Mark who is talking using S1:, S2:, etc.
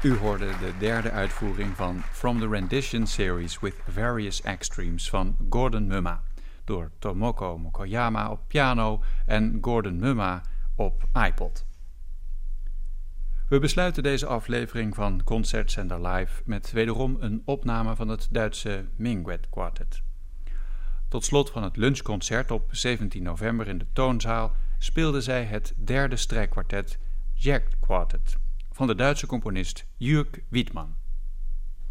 S1: U hoorde de derde uitvoering van From the Rendition Series with Various Extremes van Gordon Mumma, door Tomoko Mokoyama op piano en Gordon Mumma op iPod. We besluiten deze aflevering van Concertzender Live met wederom een opname van het Duitse Minguet Quartet. Tot slot van het lunchconcert op 17 november in de Toonzaal speelden zij het derde strijkkwartet Jack Quartet van de Duitse componist Jürg Wiedmann.